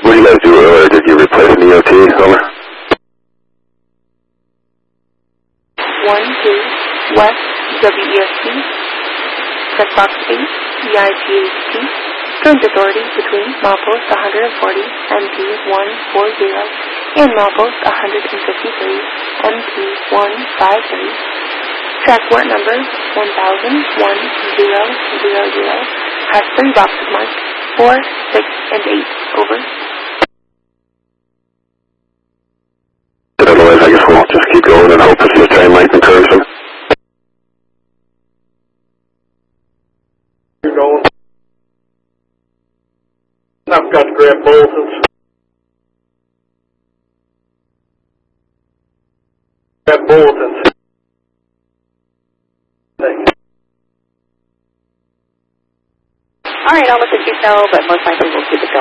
What do you guys do earlier? Did you replace an EOT? Over. 1-2 West WEST. Press box 8 EIGHT. Current authority between milepost 140 MT 140 and milepost 153 MT 153. Track word number 10001000 has 3 boxes marked 4, 6, and 8. Over. Otherwise, I guess we'll just keep going and hope it's the train light and curves them. You're going. I've got to grab bulletins. Grab bulletins. All right, I'll let the chief know, but most likely we'll keep it